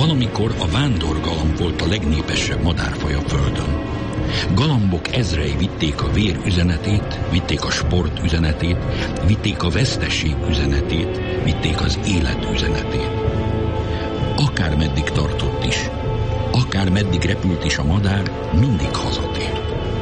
Valamikor a vándorgalamb volt a legnépesebb madárfaj a földön. Galambok ezrei vitték a vér üzenetét, vitték a sport üzenetét, vitték a veszteség üzenetét, vitték az élet üzenetét. Akármeddig tartott is, akármeddig repült is a madár, mindig hazatér.